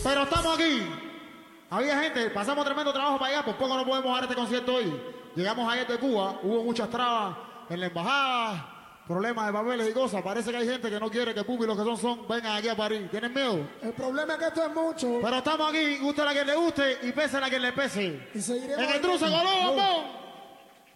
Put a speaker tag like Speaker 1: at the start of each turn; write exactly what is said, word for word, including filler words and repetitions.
Speaker 1: Pero estamos aquí. Había gente, pasamos tremendo trabajo para allá, por poco no podemos dar este concierto hoy. Llegamos ayer de Cuba, hubo muchas trabas en la embajada, problemas de papeles y cosas. Parece que hay gente que no quiere que Pupi, los que son, son, vengan aquí a París. ¿Tienen miedo?
Speaker 2: El problema es que esto es mucho.
Speaker 1: Pero estamos aquí, guste a quien le guste y pese a quien le pese.
Speaker 2: Y seguiremos
Speaker 1: En el Truce Colón, vamos.